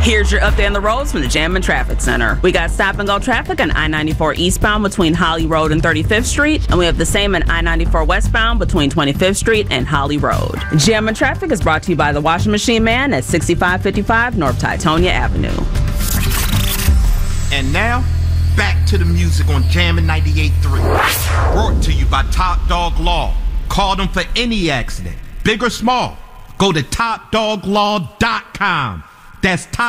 Here's your update on the roads from the Jam and Traffic Center. We got stop-and-go traffic on I-94 eastbound between Holly Road and 35th Street, and we have the same on I-94 westbound between 25th Street and Holly Road. Jam and Traffic is brought to you by the Washing Machine Man at 6555 North Titonia Avenue. And now, back to the music on Jammin' 98.3. Brought to you by Top Dog Law. Call them for any accident, big or small. Go to topdoglaw.com. That's top